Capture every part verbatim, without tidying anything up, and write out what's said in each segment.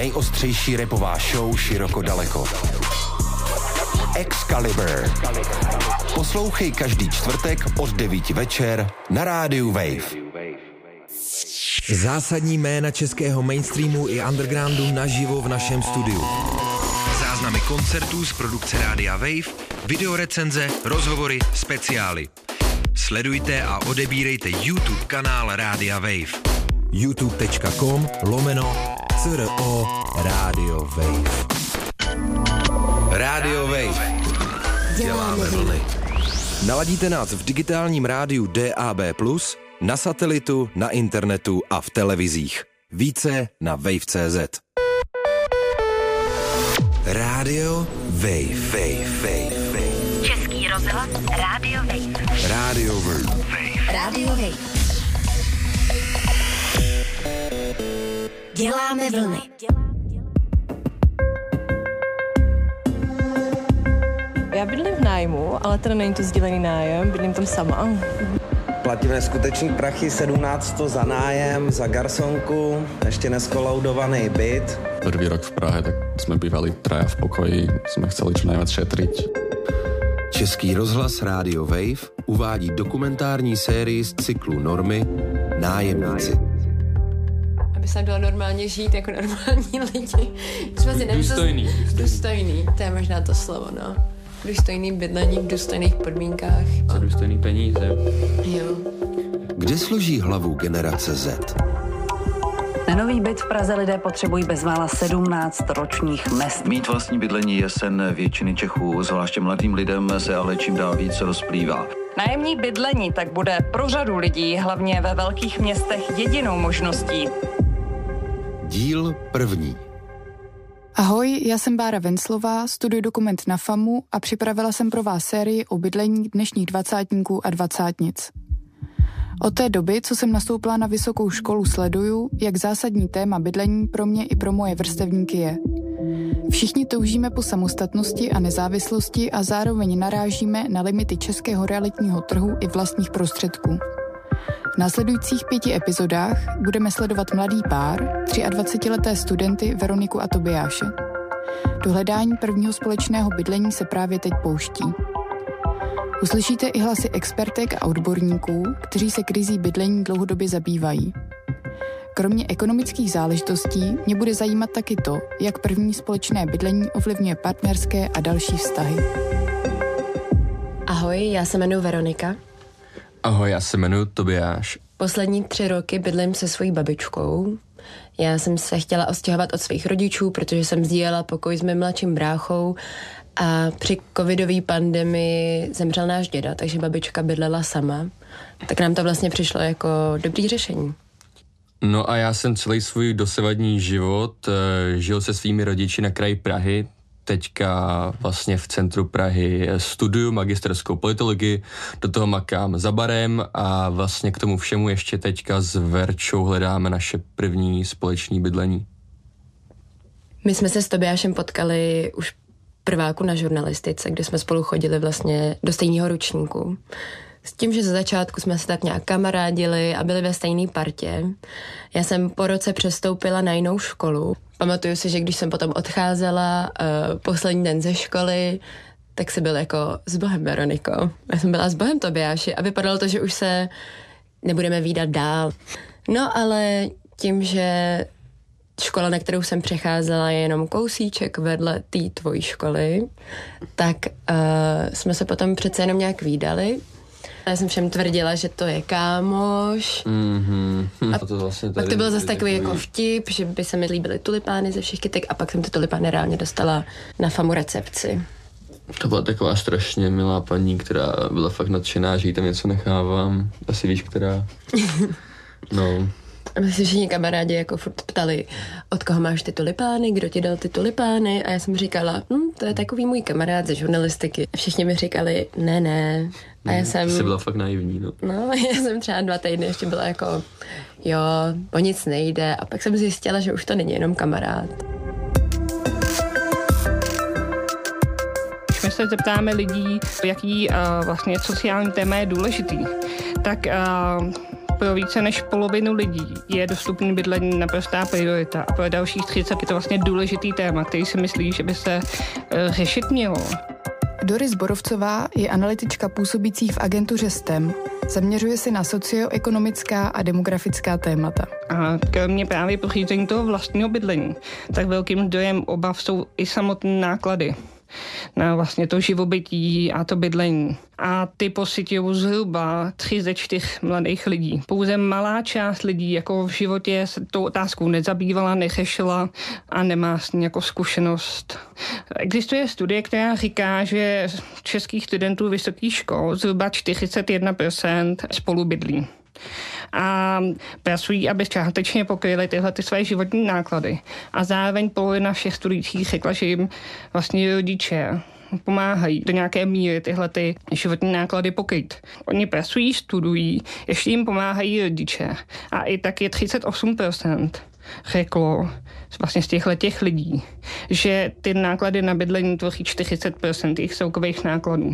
nejostřejší rapová show široko daleko. Excalibur. Poslouchej každý čtvrtek od devíti večer na rádiu Wave. Zásadní jména českého mainstreamu i undergroundu naživo v našem studiu. Záznamy koncertů z produkce Rádia Wave, videorecenze, rozhovory, speciály. Sledujte a odebírejte YouTube kanál Rádia Wave. youtube.com lomeno CRO Rádio Wave. Rádio Wave. Děláme vlny. Naladíte nás v digitálním rádiu D A B plus, na satelitu, na internetu a v televizích. Více na wave tečka cé zet. Rádio Wave, Wave, Wave, Wave. Český rozhlas Rádio Wave. Rádio Wave. Rádio Wave. Děláme vlny. Já bydlím v nájmu, ale teda není to sdílený nájem, bydlím tam sama. Platíme skutečný prachy, sedmnáct za nájem, za garsonku, ještě neskolaudovaný byt. Prvý rok v Prahe, tak jsme bývali traja v pokoji, jsme chceli čo najviac šetriť. Český rozhlas Rádio Wave uvádí dokumentární sérii z cyklu Normy Nájemníci. Aby se dalo normálně žít jako normální lidi. Důstojný. Důstojný, to je možná to slovo, no. Důstojný bydlení v důstojných podmínkách. Za důstojný peníze. Jo. Kde složí hlavu generace Z? Na nový byt v Praze lidé potřebují bezmála sedmnáct ročních mezd. Mít vlastní bydlení je sen většiny Čechů, zvláště mladým lidem se ale čím dál více rozplývá. Nájemní bydlení tak bude pro řadu lidí, hlavně ve velkých městech, jedinou možností. Díl první. Ahoj, já jsem Bára Venclová, studuji dokument na FAMu a připravila jsem pro vás sérii o bydlení dnešních dvacátníků a dvacátnic. Od té doby, co jsem nastoupila na vysokou školu, sleduju, jak zásadní téma bydlení pro mě i pro moje vrstevníky je. Všichni toužíme po samostatnosti a nezávislosti a zároveň narážíme na limity českého realitního trhu i vlastních prostředků. V následujících pěti epizodách budeme sledovat mladý pár, dvacetileté studenty Veroniku a Tobiáše. Do hledání prvního společného bydlení se právě teď pouští. Uslyšíte i hlasy expertek a odborníků, kteří se krizí bydlení dlouhodobě zabývají. Kromě ekonomických záležitostí mě bude zajímat taky to, jak první společné bydlení ovlivňuje partnerské a další vztahy. Ahoj, já se jmenuji Veronika. Ahoj, já se jmenuji Tobiáš. Poslední tři roky bydlím se svojí babičkou. Já jsem se chtěla odstěhovat od svých rodičů, protože jsem sdílela pokoj s mým mladším bráchou a při covidové pandemii zemřel náš děda, takže babička bydlela sama. Tak nám to vlastně přišlo jako dobrý řešení. No a já jsem celý svůj dosavadní život žil se svými rodiči na kraji Prahy. Teďka vlastně v centru Prahy studuju magisterskou politologii, do toho makám za barem a vlastně k tomu všemu ještě teďka s Verčou hledáme naše první společné bydlení. My jsme se s Tobiášem potkali už prváku na žurnalistice, kde jsme spolu chodili vlastně do stejného ročníku. S tím, že ze začátku jsme se tak nějak kamarádili a byli ve stejné partě. Já jsem po roce přestoupila na jinou školu. Pamatuju si, že když jsem potom odcházela uh, poslední den ze školy, tak se byl jako s Bohem, Veroniko. Já jsem byla s Bohem, Tobiáši, a vypadalo to, že už se nebudeme vídat dál. No ale tím, že škola, na kterou jsem přecházela, je jenom kousíček vedle té tvojí školy, tak uh, jsme se potom přece jenom nějak vídali. Já jsem všem tvrdila, že to je kámoš. Mm-hmm. A, to vlastně a to byl zase takový jako vtip, že by se mi líbily tulipány ze všech kytek a pak jsem ty tulipány reálně dostala na FAMu recepci. To byla taková strašně milá paní, která byla fakt nadšená, že jí tam něco nechávám. Asi víš, která. No. A my si všichni kamarádi jako furt ptali, od koho máš ty tulipány, kdo ti dal ty tulipány, a já jsem říkala, hm, to je takový můj kamarád ze žurnalistiky. A všichni mi říkali, ne, ne. A já jsem... Jsi byla fakt naivní, no. No, já jsem třeba dva týdny ještě byla jako, jo, o nic nejde. A pak jsem zjistila, že už to není jenom kamarád. Když my se zeptáme lidí, jaký uh, vlastně sociální téma je důležitý, tak uh, pro více než polovinu lidí je dostupné bydlení naprostá priorita a pro dalších třicet je to vlastně důležitý téma, který si myslí, že by se uh, řešit mělo. Doris Borovcová je analytička působící v agentuře S T E M. Zaměřuje se na socioekonomická a demografická témata. A kromě právě pořízení toho vlastního bydlení, tak velkým zdrojem obav jsou i samotné náklady na vlastně to živobytí a to bydlení. A ty pociťují zhruba tři ze čtyř mladých lidí. Pouze malá část lidí jako v životě se tou otázkou nezabývala, neřešila a nemá s ní jako zkušenost. Existuje studie, která říká, že českých studentů vysokých škol zhruba čtyřicet jedna procent spolu bydlí. A pracují, aby částečně pokryli tyhle ty své životní náklady. A zároveň polovina všech studujících řekla, že jim vlastně rodiče pomáhají do nějaké míry tyhle ty životní náklady pokryt. Oni pracují, studují, ještě jim pomáhají rodiče. A i tak je třicet osm procent řeklo vlastně z těchto těch lidí, že ty náklady na bydlení tvoří čtyřicet procent jejich celkových nákladů.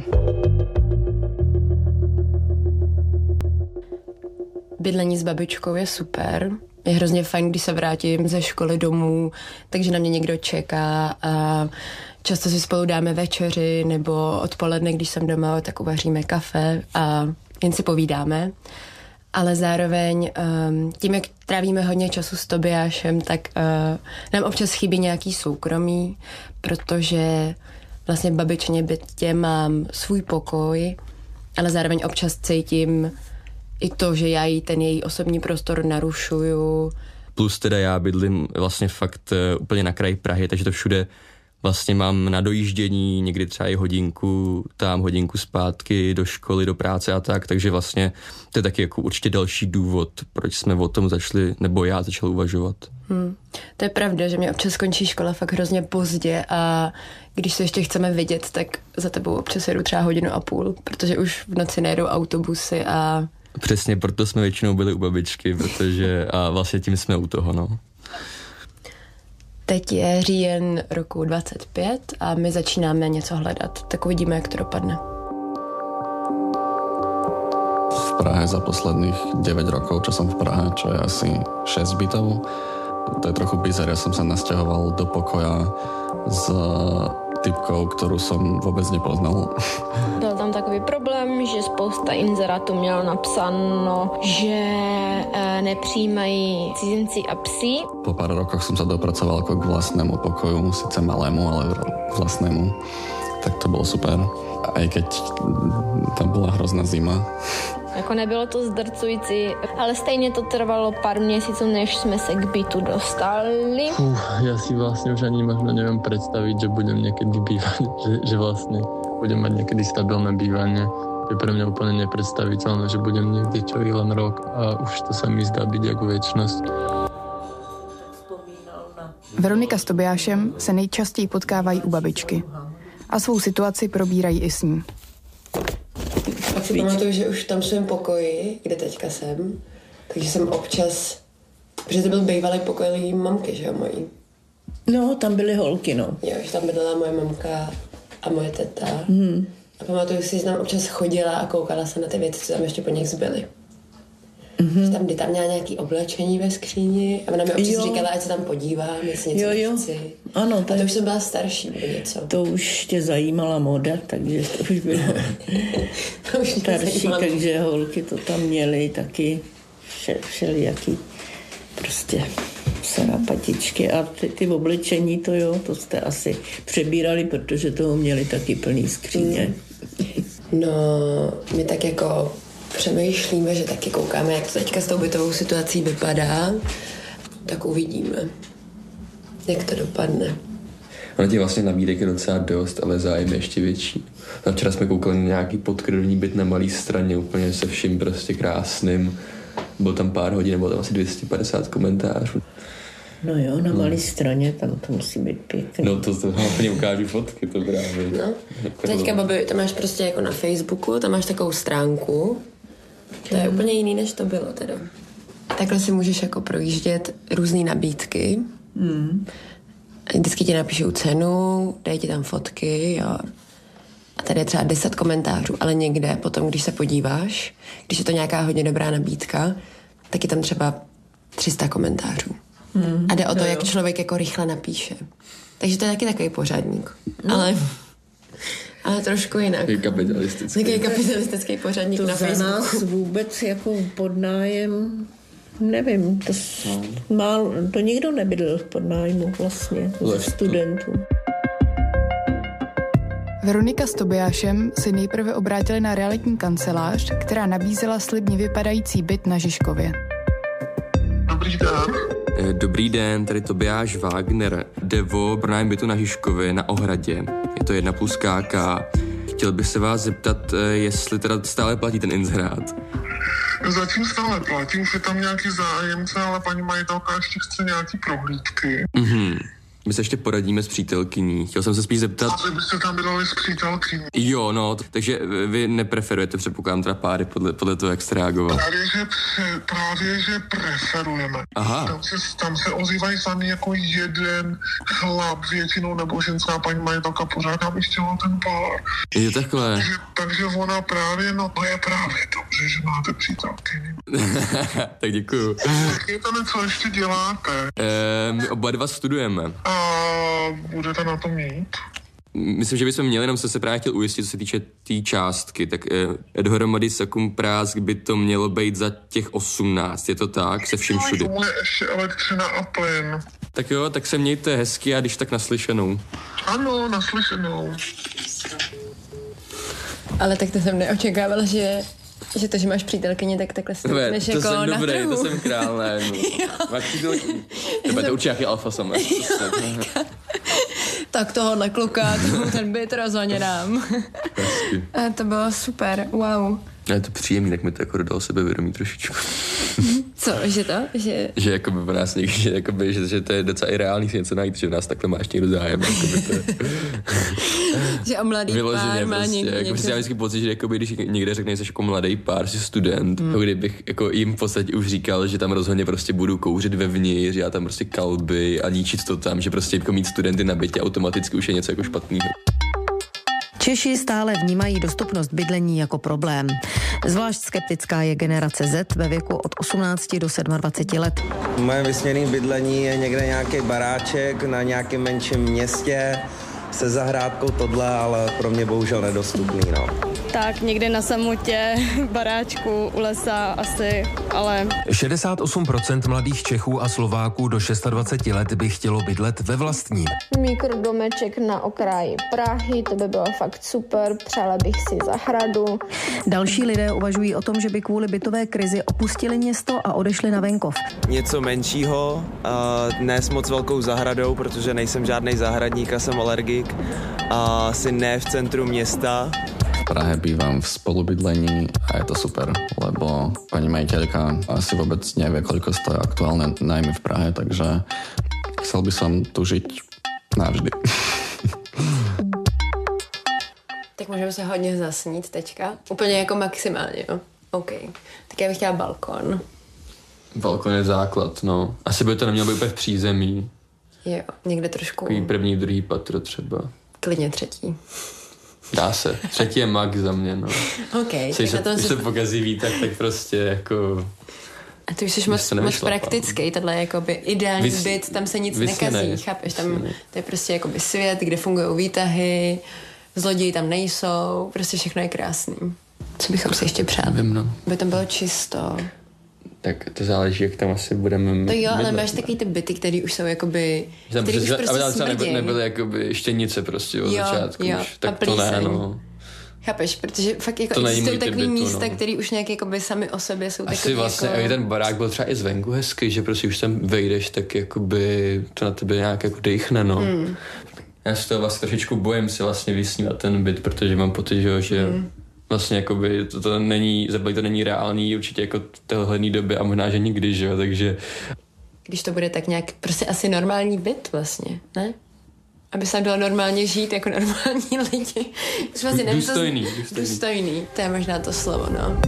Bydlení s babičkou je super. Je hrozně fajn, když se vrátím ze školy domů, takže na mě někdo čeká a často si spolu dáme večeři nebo odpoledne, když jsem doma, tak uvaříme kafe a jen si povídáme. Ale zároveň tím, jak trávíme hodně času s Tobiášem, tak nám občas chybí nějaký soukromí, protože vlastně v babičině bytě mám svůj pokoj, ale zároveň občas cítím i to, že já jí ten její osobní prostor narušuju. Plus teda já bydlím vlastně fakt uh, úplně na kraji Prahy, takže to všude vlastně mám na dojíždění, někdy třeba i hodinku tam, hodinku zpátky do školy, do práce a tak, takže vlastně to je taky jako určitě další důvod, proč jsme o tom začali, nebo já začal uvažovat. Hmm. To je pravda, že mě občas skončí škola fakt hrozně pozdě a když se ještě chceme vidět, tak za tebou občas jedu třeba hodinu a půl, protože už v noci nejedou autobusy a přesně, proto jsme většinou byli u babičky, protože a vlastně tím jsme u toho, no. Teď je říjen roku dvacet pět a my začínáme něco hledat, tak uvidíme, jak to dopadne. V Prahe za posledných deväť rokov, čo som v Prahe, čo je asi šesť bytov. To je trochu bizar, ja som sa nasťahoval do pokoja s typkou, kterou jsem vůbec nepoznal. Byl tam takový problém, že spousta inzerátů mělo napsáno, že e, nepřijímají cizinci a psi. Po pár rokoch jsem se dopracoval jako k vlastnému pokoju, sice malému, ale vlastnému. Tak to bylo super. Aj keď tam byla hrozná zima. Jako nebylo to zdrcující, ale stejně to trvalo pár měsíců, než jsme se k bytu dostali. Uf, já si vlastně už ani možno nevím představit, že budem někdy bývat, že, že vlastně budem mít někdy stabilné bývání. Je pro mě úplně nepředstavitelné, že budem někde čo i len rok a už to se mi zdá být jako věčnost. Veronika s Tobiášem se nejčastěji potkávají u babičky a svou situaci probírají i s ní. Pak si pamatuju, že už tam v svém pokoji, kde teďka jsem, takže jsem občas, protože to byl bývalý pokoj mamky, že jo, mojí. No, tam byly holky, no. Jo, že tam bydlela moje mamka a moje teta. Hmm. A pamatuju si, že tam občas chodila a koukala se na ty věci, co tam ještě po nich zbyly. Mm-hmm. Že tam, kdy tam měla nějaké oblečení ve skříni a ona mi občas jo. říkala, ať se tam podívám, jestli něco jo, jo. nechci. Ano, to, a to už jsem byla starší nebo něco. To už tě zajímala moda, takže to už bylo to už starší, takže holky to tam měly taky vše, všelijaký prostě sarapatičky a ty, ty oblečení to jo, to jste asi přebírali, protože toho měli taky plný skříně. No, my tak jako přemýšlíme, že taky koukáme, jak to teďka s tou bytovou situací vypadá, tak uvidíme, jak to dopadne. Ono těch vlastně nabídek je docela dost, ale zájem je ještě větší. No, včera jsme koukali na nějaký podkrovní byt na malý straně, úplně se vším prostě krásným. Byl tam pár hodin, bylo tam asi dvě stě padesát komentářů. No jo, na no. malé straně, tam to musí být pěkný. No to, to hlavně ukážu fotky, to právě. No, teďka, babi, tam máš prostě jako na Facebooku, tam máš takovou stránku, to je úplně jiný, než to bylo teda. Takhle si můžeš jako projíždět různé nabídky. Mm. Vždycky ti napíšou cenu, dají ti tam fotky, jo. A tady je třeba deset komentářů, ale někde potom, když se podíváš, když je to nějaká hodně dobrá nabídka, tak je tam třeba tři sta komentářů. Hmm. A jde o to, no, jak člověk jako rychle napíše. Takže to je taky takový pořadník. No. Ale, ale trošku jinak. Takový kapitalistický. Takový kapitalistický pořadník to na za Facebooku. nás vůbec jako pod nájem, nevím, to, málo, to nikdo nebydl pod nájmu vlastně, ze studentů. Veronika s Tobiášem si nejprve obrátili na realitní kancelář, která nabízela slibně vypadající byt na Žižkově. Dobrý den. Dobrý den, tady Tobiáš Wagner. Jde o pronájem bytu na Žižkově na Ohradě. Je to jedna plus káka. Chtěl bych se vás zeptat, jestli teda stále platí ten inzerát. Zatím stále platí, už je tam nějaký zájemce, ale paní majitelka ještě chce nějaký prohlídky. Mhm. My se ještě poradíme s přítelkyní. Chtěl jsem se spíš zeptat... A vy byste tam bydleli s přítelkyní. Jo, no, t- takže vy nepreferujete, předpokládám, teda páry podle, podle toho, jak jste reagoval. Právě, že, právě, že preferujeme. Aha. Tam se, tam se ozývají sami jako jeden chlap většinou, nebo ženská paní majitelka pořád, aby chtěla ten pár. Jo, takhle. Takže, takže ona právě, no to je právě dobře, že máte přítelkyni. Tak děkuju. Tak je to něco ještě děláte? E, my oba dva studujeme. A budete na to mít? Myslím, že bychom měli, jenom se se právě chtěl ujistit, co se týče té tý částky, tak eh, dohromady Sakum Prásk by to mělo být za těch osmnáct, je to tak, se vším všudy. No, je ještě elektřina a plyn. Tak jo, tak se mějte hezky a když tak naslyšenou. Ano, naslyšenou. Ale tak to jsem neočekávala, že... Že to, že máš přítelkyni, tak takhle stoupneš to jako jsem na dobrý, trhu. To jsem král, ne. Máš přítelkyni. Tebe to určitě nějaký alfa samé. Tak tohohle kluka, tomu ten byt rozhodně dám. A to bylo super, wow. A je to příjemný, tak mi to jako dodalo sebevědomí trošičku. Co, že to? Že, že jakoby v nás někdy, že, jakoby, že, že to je docela i reálný si něco najít, že v nás takhle máš někdo zájem. Jakoby to je... že o mladý vyloženě pár má prostě, někdo. Jako prostě já vždycky pocit, že jakoby, když někde řekne, že jsi jako mladý pár, jsi student, hmm. kdybych jako jim v podstatě už říkal, že tam rozhodně prostě budu kouřit vevnitř, já tam prostě kalby a ničit to tam, že prostě jako mít studenty na bytě automaticky už je něco jako špatného. Češi stále vnímají dostupnost bydlení jako problém. Zvlášť skeptická je generace Z ve věku od osmnácti do dvaceti sedmi let. Moje vysněné bydlení je někde nějaký baráček na nějakém menším městě se zahrádkou tohle, ale pro mě bohužel nedostupný, no. Tak někde na samotě, baráčku, u lesa asi, ale... šedesát osm procent mladých Čechů a Slováků do dvaceti šesti let by chtělo bydlet ve vlastním. Mikrodomeček na okraji Prahy, to by bylo fakt super, přála bych si zahradu. Další lidé uvažují o tom, že by kvůli bytové krizi opustili město a odešli na venkov. Něco menšího, ne s moc velkou zahradou, protože nejsem žádný zahradník a jsem alergik. A asi ne v centru města. V Prahe bývam v spolubydlení a je to super, lebo pani majiteľka asi vôbec nevie, koľko stojí aktuálne najmy v Prahe, takže chcel by som tu žiť navždy. Tak můžeme se hodně zasnít teďka. Úplně jako maximálně, jo. OK. Tak já bych chtěla balkon. Balkon je základ, no. Asi by to nemělo být úplně v přízemí. Jo, někde trošku... Takový první, druhý patro třeba. Klidně třetí. Dá se. Třetí je max za mě, no. OK. Když se, když se pokazí výtah, tak prostě jako... A ty už jsi moc, moc praktický, tohle je jakoby ideální Vys, byt, tam se nic nekazí, ne. Chápeš? Tam to je prostě jakoby svět, kde fungují výtahy, zloději tam nejsou, prostě všechno je krásný. Co bychom si ještě přáli? Nevím, no. By tam bylo čisto. Tak to záleží, jak tam asi budeme... To jo, ale máš takový ty byty, které už jsou jakoby... Tam který prostě, už prostě aby tam smrdějí. nebyly jakoby štěnice prostě od jo, začátku jo, už. Tak to ne, no. Chápeš, protože fakt jako to existují takový bytu, místa, no. které už nějak jakoby sami o sobě jsou asi takový vlastně, jako... Asi ten barák byl třeba i zvenku hezký, že prostě už tam vejdeš, tak jakoby to na tebe nějak jako dejchne, no. Hmm. Já si to vlastně trošičku bojím si vlastně vysnívat ten byt, protože mám pocit, že hmm. vlastně jakoby to, to není, zabili to není reálný určitě jako v téhlený době a možná, že nikdy, že jo, takže... Když to bude tak nějak prostě asi normální byt vlastně, ne? Aby se tam dalo normálně žít jako normální lidi. Vlastně nevím, důstojný, to... důstojný. Důstojný, to je možná to slovo, no.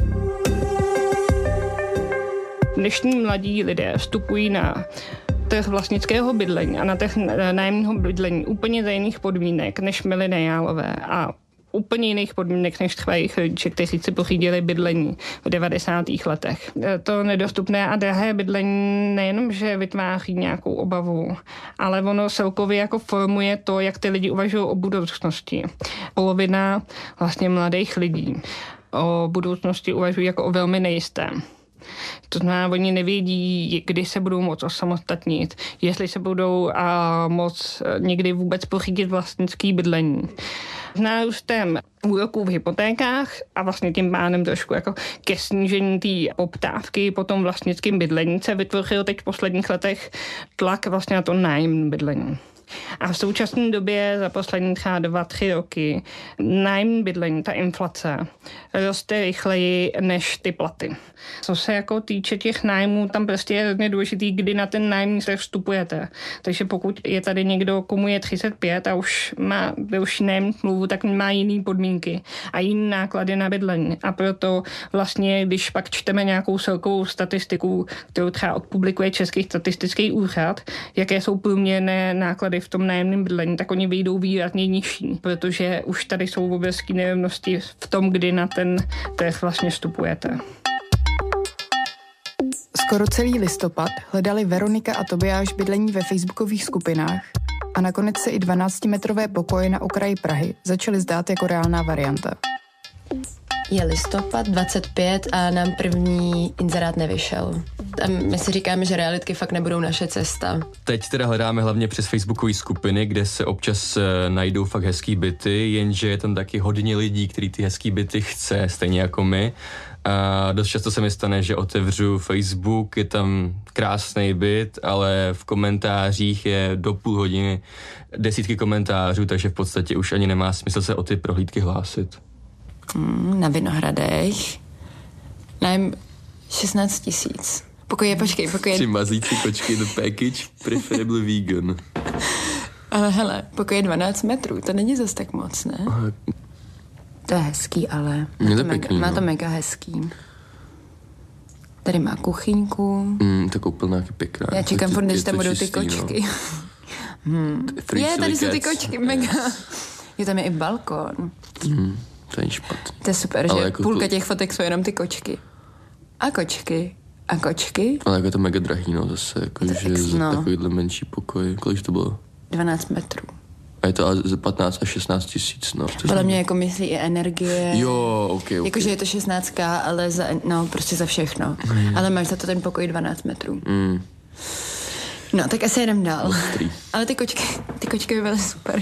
Dnešní mladí lidé vstupují na trh vlastnického bydlení a na trh nájemního bydlení úplně za jiných podmínek než mileniálové. A úplně jiných podmínek než třeba jejich rodiče, kteří si pořídili bydlení v devadesátých letech. To nedostupné a drahé bydlení nejenom, že vytváří nějakou obavu, ale ono celkově jako formuje to, jak ty lidi uvažují o budoucnosti. Polovina vlastně mladých lidí o budoucnosti uvažují jako o velmi nejisté. To znamená, oni nevědí, kdy se budou moct osamostatnit, jestli se budou a, moc někdy vůbec pořídit vlastnický bydlení. S nárůstem úroků v hypotékách a vlastně tím pádem trošku jako ke snížení té poptávky po tom vlastnickém bydlení se vytvořil teď v posledních letech tlak vlastně na to nájemné bydlení. A v současné době za poslední třeba dva, tři roky nájemní bydlení, ta inflace, roste rychleji než ty platy. Co se jako týče těch nájmů, tam prostě je hodně důležitý, kdy na ten nájemní trh vstupujete. Takže pokud je tady někdo, komu je třicet pět a už má delší nájemní smlouvu, tak má jiný podmínky a jiný náklady na bydlení. A proto vlastně, když pak čteme nějakou celkovou statistiku, kterou třeba odpublikuje Český statistický úřad, jaké jsou průměrné náklady v tom nájemném bydlení, tak oni vyjdou výrazně nižší, protože už tady jsou obrovské nerovnosti v tom, kdy na ten trh vlastně vstupujete. Skoro celý listopad hledali Veronika a Tobiáš bydlení ve facebookových skupinách a nakonec se i dvanáctimetrové pokoje na okraji Prahy začaly zdát jako reálná varianta. Je listopad dvacet pět a nám první inzerát nevyšel. A my si říkáme, že realitky fakt nebudou naše cesta. Teď teda hledáme hlavně přes facebookové skupiny, kde se občas uh, najdou fakt hezký byty, jenže je tam taky hodně lidí, kteří ty hezký byty chce, stejně jako my. A dost často se mi stane, že otevřu Facebook, je tam krásný byt, ale v komentářích je do půl hodiny desítky komentářů, takže v podstatě už ani nemá smysl se o ty prohlídky hlásit. Hmm, na Vinohradech. Nájem šestnáct tisíc. Pokoje, počkej, pokoje... Tři mazlíci kočky do package, preferably vegan. Ale hele, pokoje dvanáct metrů, to není zas tak moc, ne? Aha. To je hezký, ale má to, pěkný, mega, má to mega hezký. Tady má kuchyňku. Mm, tak úplně nějaký pěkná. Já čekám, furt, než tam budou ty kočky. No. hmm. Je, tady jsou ty kočky, mega. Je tam je i balkon. Mm, to je špatný. To je super, ale že jako půlka to... těch fotek jsou jenom ty kočky. A kočky. A kočky. Ale jako je to mega drahý, no zase, jako, že ex, no. Za takovýhle menší pokoj. Kolik to bylo? dvanáct metrů. A je to za patnáct až šestnáct tisíc, no. Podle mě jako myslí i energie. Jo, ok, ok. Jakože je to šestnáct, ale za, no, prostě za všechno. Mm. Ale máš za to ten pokoj dvanáct metrů. Mm. No, tak asi jedem dál. Ostrý. Ale ty kočky, ty kočky by byly super.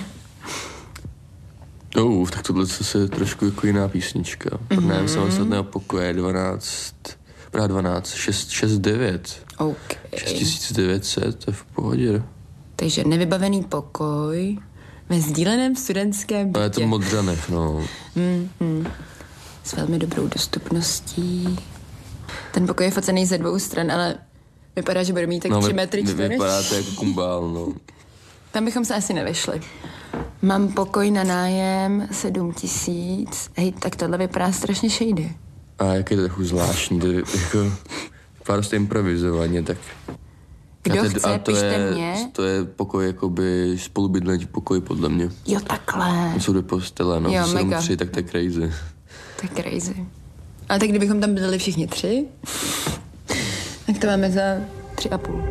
Oh, tak tohle je trošku jako jiná písnička. Pro mm-hmm. nájem samostatného pokoje dvanáct, právě dvanáct, šest, šest, devět. Ok. šest tisíc devět set, to je v pohodě. Takže nevybavený pokoj ve sdíleném studentském bytě. Ale je to Modřanech, no. Mm-hmm. S velmi dobrou dostupností. Ten pokoj je focený ze dvou stran, ale vypadá, že bude mít tak no, tři metry čtvereční. Vypadá to jako kumbál, no. Tam bychom se asi nevešli. Mám pokoj na nájem sedm tisíc. Hej, tak tohle vypadá strašně shady. A jak je to trochu zvláštní, to je jako prostě improvizovaně, tak... Kdo te, chce, to pište je, mě. To je pokoj, jakoby spolubydlený pokoj, podle mě. Jo, takhle. To jsou dvě postele, no. Jo, mega. Tři, tak to je crazy. To je crazy. Ale tak kdybychom tam bydleli všichni tři, tak to máme za tři a půl.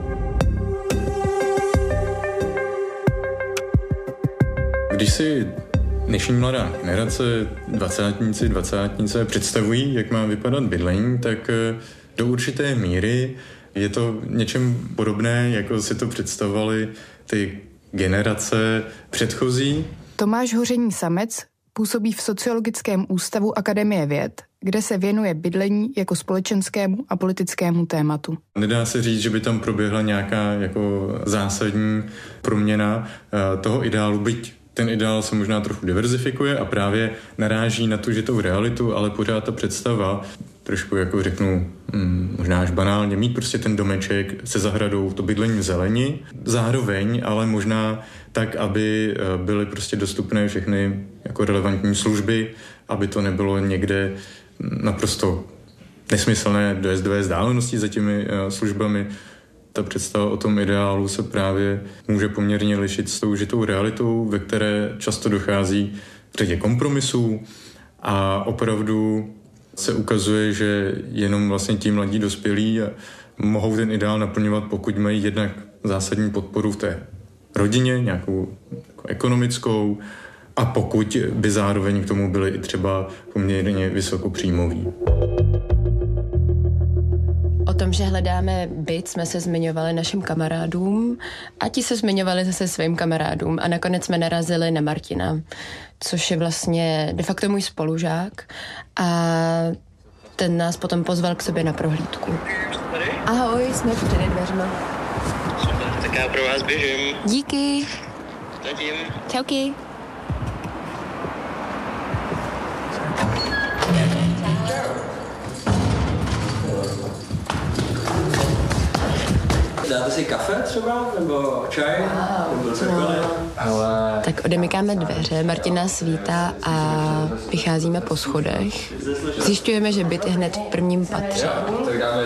Když si dnešní mladá generace, dvacátníci, dvacátnice představují, jak má vypadat bydlení, tak do určité míry je to něčem podobné, jako si to představovali ty generace předchozí. Tomáš Hoření Samec působí v Sociologickém ústavu Akademie věd, kde se věnuje bydlení jako společenskému a politickému tématu. Nedá se říct, že by tam proběhla nějaká jako zásadní proměna toho ideálu, byť ten ideál se možná trochu diverzifikuje a právě naráží na to, že tou realitu, ale pořád ta představa, trošku jako řeknu, mm, možná až banálně, mít prostě ten domeček se zahradou, to bydlení v zeleni, zároveň, ale možná tak, aby byly prostě dostupné všechny jako relevantní služby, aby to nebylo někde naprosto nesmyslné dojezdové vzdálenosti za těmi službami. Ta představa o tom ideálu se právě může poměrně lišit s tou žitou realitou, ve které často dochází řadě kompromisů a opravdu se ukazuje, že jenom vlastně ti mladí dospělí mohou ten ideál naplňovat, pokud mají jednak zásadní podporu v té rodině, nějakou jako ekonomickou, a pokud by zároveň k tomu byli i třeba poměrně vysokopříjmoví. O tom, že hledáme byt, jsme se zmiňovali našim kamarádům a ti se zmiňovali zase svým kamarádům a nakonec jsme narazili na Martina, což je vlastně de facto můj spolužák a ten nás potom pozval k sobě na prohlídku. Ahoj, jsme před dveřma. Tak já pro vás běžím. Díky. Zatím. Čauky. Dáte si kafe třeba, nebo čaj, wow, nebo cokoliv? No. Tak odemykáme dveře, Martin nás vítá a vycházíme po schodech. Zjišťujeme, že byt je hned v prvním patře. Tak dáme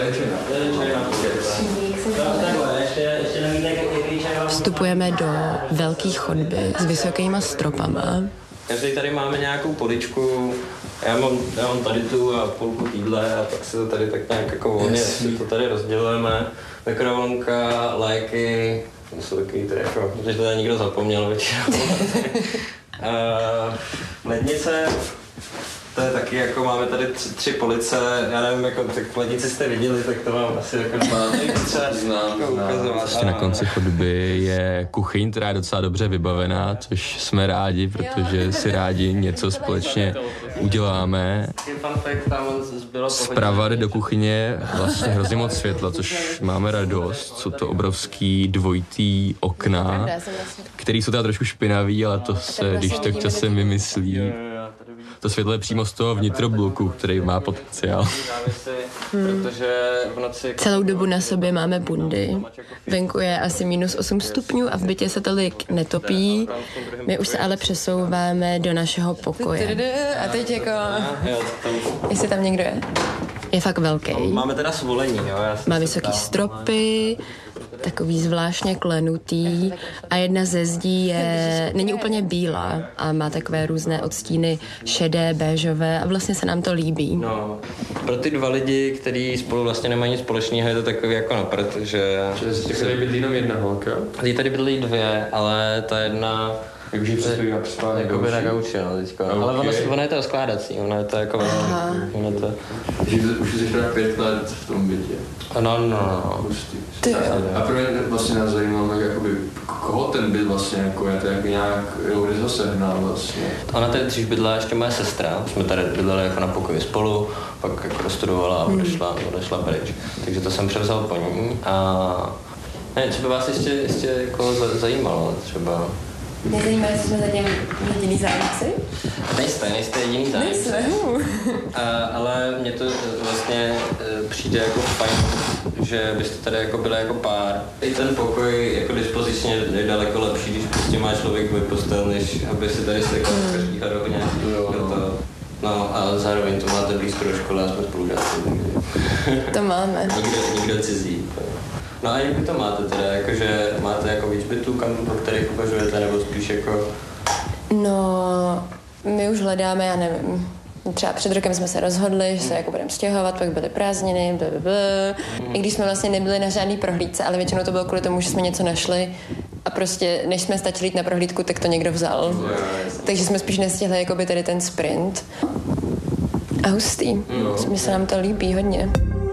Vstupujeme do velké chodby s vysokýma stropama. Každý tady máme nějakou poličku. Já mám, já mám tady tu a půlku týdle a tak se to tady tak nějak jako volně si to tady rozdělujeme. Mikrovlnka, léky, to jsou takový to jako, že to tady nikdo zapomněl většinou. uh, lednice, to je taky jako, máme tady tři, tři police, já nevím, jako tak lednici jste viděli, tak to vám asi jako třeba znám, jako ukazovat. Ještě na konci chodby je kuchyň, která je docela dobře vybavená, což jsme rádi, protože si rádi něco společně uděláme. Zprava jde do kuchyně vlastně hrozně moc světla, což máme radost. Jsou to obrovský dvojitý okna, které jsou teda trošku špinavý, ale to se, když tak časem vymyslí. To světlo je přímo z toho vnitrobloku, který má potenciál. Hmm. Celou dobu na sobě máme bundy. Venku je asi minus osm stupňů a v bytě se tolik netopí. My už se ale přesouváme do našeho pokoje. A teď jako... Jestli tam někdo je? Je fakt velký. Máme teda svolení, jo? Má vysoký stropy, takový zvláštně klenutý a jedna ze zdí je, není úplně bílá a má takové různé odstíny šedé, béžové a vlastně se nám to líbí. No, pro ty dva lidi, kteří spolu vlastně nemají nic společného, je to takový jako na prd, že... Že tady bydlí jenom jedna holka? Tady tady bydlí dvě, ale ta jedna... Jak už ji přistojí na přespání jakoby na gauči, no, teďka. Okay. Ale ona, ona je to skládací, ona je to jako... Aha. Ona je to... Už jsi teda pět let v tom bytě. No, no, no. Ty jo. A pro mě vlastně nás zajímalo, jakoby, koho ten byt vlastně jako je, to jak nějak, kdy ho sehnal vlastně. Ona tady dřív bydla ještě moje sestra, jsme tady bydleli jako na pokoji spolu, pak jako dostudovala a odešla, odešla pryč. Takže to jsem převzal po ní a... Ne, co by vás ještě, ještě jako zajímalo třeba? Mě zajímá, jestli jsme zatím jediný zájemci? Nejste, nejste jediný zájemci. Ale mně to vlastně přijde jako fajn, že byste tady jako byli jako pár. I ten pokoj jako dispozičně je daleko lepší, když prostě má člověk svůj postel, než aby si tady stekal v každý rovně. No a zároveň to máte blízko do školy a jsme spolužáci. To máme. Nikdo, nikdo cizí. No a jak vy to máte teda, jakože máte jako víc bytů, kam, po kterých uvažujete, nebo spíš jako... No, my už hledáme, já nevím, třeba před rokem jsme se rozhodli, že se jako budeme stěhovat, pak byly prázdniny, blablabla. I když jsme vlastně nebyli na žádný prohlídce, ale většinou to bylo kvůli tomu, že jsme něco našli a prostě než jsme stačili jít na prohlídku, tak to někdo vzal. Takže jsme spíš nestihli jakoby tady ten sprint. A hustý. Mně se nám to líbí hodně.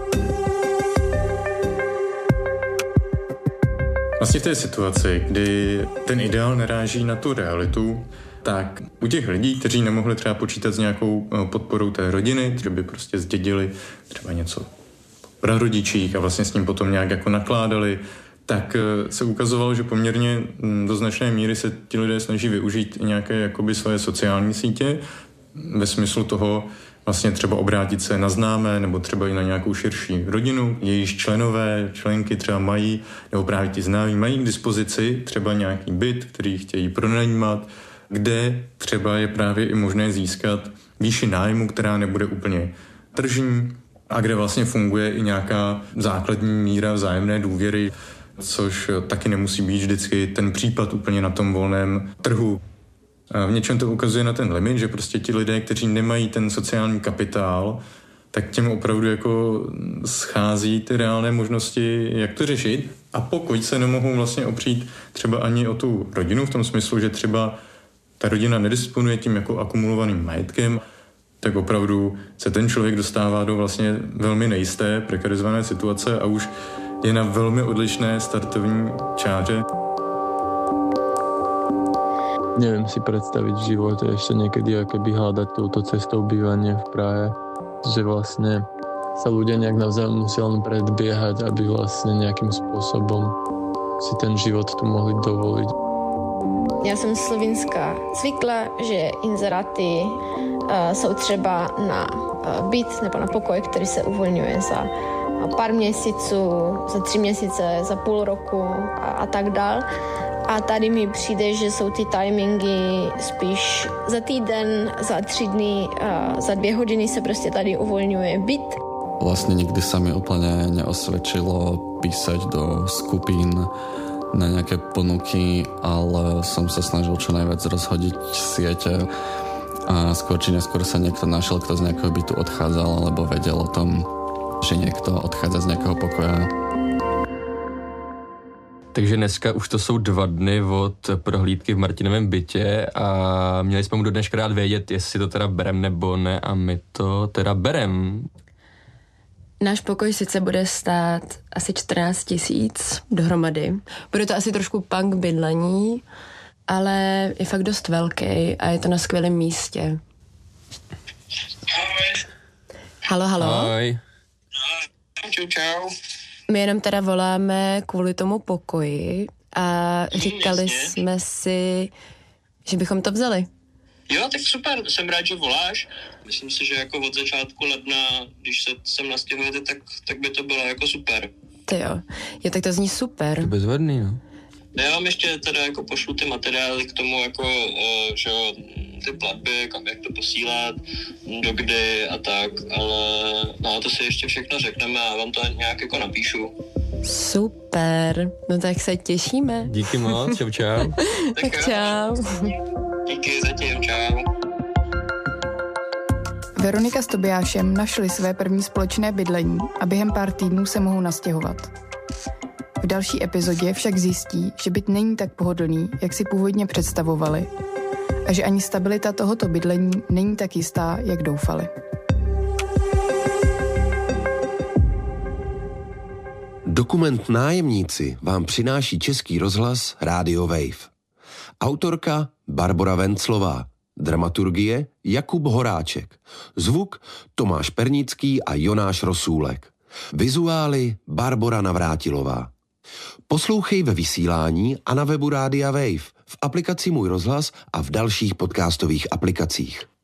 Vlastně v té situaci, kdy ten ideál naráží na tu realitu, tak u těch lidí, kteří nemohli třeba počítat s nějakou podporou té rodiny, že by prostě zdědili třeba něco po prarodičích a vlastně s tím potom nějak jako nakládali, tak se ukazovalo, že poměrně do značné míry se ti lidé snaží využít nějaké jakoby svoje sociální sítě ve smyslu toho, vlastně třeba obrátit se na známé nebo třeba i na nějakou širší rodinu, jejíž členové, členky třeba mají, nebo právě ti známí mají k dispozici třeba nějaký byt, který chtějí pronajímat, kde třeba je právě i možné získat výši nájmu, která nebude úplně tržní a kde vlastně funguje i nějaká základní míra vzájemné důvěry, což taky nemusí být vždycky ten případ úplně na tom volném trhu. V něčem to ukazuje na ten limit, že prostě ti lidé, kteří nemají ten sociální kapitál, tak těm opravdu jako schází ty reálné možnosti, jak to řešit. A pokud se nemohou vlastně opřít třeba ani o tu rodinu, v tom smyslu, že třeba ta rodina nedisponuje tím jako akumulovaným majetkem, tak opravdu se ten člověk dostává do vlastně velmi nejisté, prekarizované situace a už je na velmi odlišné startovní čáře. Neviem si predstaviť v živote ešte niekedy akoby hľadať touto cestou bývanie v Prahe, že vlastne sa ľudia nejak navzájom musia len predbiehať, aby vlastne nejakým spôsobom si ten život tu mohli dovoliť. Já jsem Slovinska zvykla, že inzeráty uh, jsou třeba na uh, byt nebo na pokoj, který se uvolňuje za uh, pár měsíců, za tři měsíce, za půl roku a, a tak dál. A tady mi přijde, že jsou ty timingy spíš za týden, za tři dny, uh, za dvě hodiny se prostě tady uvolňuje byt. Vlastne nikdy sa mi úplne neosvedčilo písať do skupín na nejaké ponuky, ale som sa snažil čo najviac rozhodiť siete a skôr či neskôr sa niekto našiel, kto z nejakého bytu odchádzal alebo vedel o tom, že niekto odchádza z nejakého pokoja. Takže dneska už to jsou dva dny od prohlídky v Martinovém bytě a měli jsme mu do dneška rád vědět, jestli to teda berem nebo ne a my to teda berem. Náš pokoj sice bude stát asi čtrnáct tisíc dohromady. Bude to asi trošku punk bydlení, ale je fakt dost velký a je to na skvělém místě. Halo, halo. Ahoj. Čau, čau. My jenom teda voláme kvůli tomu pokoji a říkali Jasně. jsme si, že bychom to vzali. Jo, tak super, jsem rád, že voláš. Myslím si, že jako od začátku ledna, když se sem nastěhujete, tak, tak by to bylo jako super. Ty jo, jo, tak to zní super. To bezvadný, no. Já vám ještě teda jako pošlu ty materiály k tomu, jako, uh, že jo, ty platby, kam jak to posílat, dokdy a tak, ale no to si ještě všechno řekneme a vám to nějak jako napíšu. Super, no tak se těšíme. Díky moc, čau čau. Tak čau. Díky, zatím, čau. Veronika s Tobiášem našli své první společné bydlení a během pár týdnů se mohou nastěhovat. V další epizodě však zjistí, že byt není tak pohodlný, jak si původně představovali, a že ani stabilita tohoto bydlení není tak jistá, jak doufali. Dokument Nájemníci vám přináší Český rozhlas Rádio Wave. Autorka Barbora Venclová, dramaturgie Jakub Horáček, zvuk Tomáš Pernický a Jonáš Rosůlek, vizuály Barbora Navrátilová. Poslouchej ve vysílání a na webu Rádia Wave, v aplikaci Můj rozhlas a v dalších podcastových aplikacích.